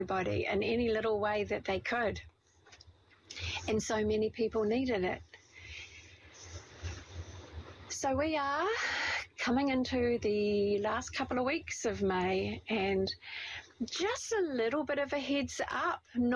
everybody in any little way that they could. And so many people needed it. So we are coming into the last couple of weeks of May, and just a little bit of a heads up,